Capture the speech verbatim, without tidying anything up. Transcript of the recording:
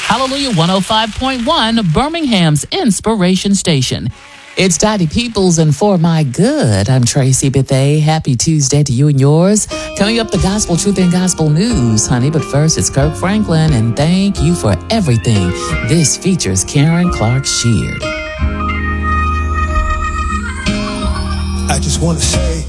Hallelujah one oh five point one, Birmingham's Inspiration Station. It's Dottie Peoples, and for my good, I'm Tracy Bethay. Happy Tuesday to you and yours. Coming up, the Gospel Truth and Gospel News, honey. But first, it's Kirk Franklin, and thank you for everything. This features Karen Clark Sheard. I just want to say